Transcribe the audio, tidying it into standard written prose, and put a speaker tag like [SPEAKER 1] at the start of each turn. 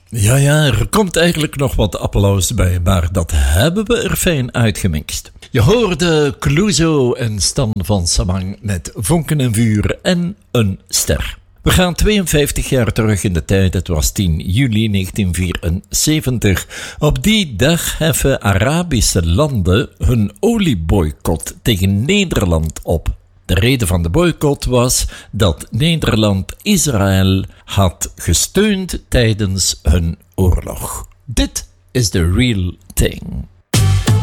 [SPEAKER 1] Ja, er komt eigenlijk nog wat applaus bij, maar dat hebben we er fijn uitgemixt. Je hoorde Clouseau en Stan van Samang met Vonken en Vuur en een ster. We gaan 52 jaar terug in de tijd, het was 10 juli 1974. Op die dag heffen Arabische landen hun olieboycott tegen Nederland op. De reden van de boycott was dat Nederland Israël had gesteund tijdens hun oorlog. Dit is the real thing.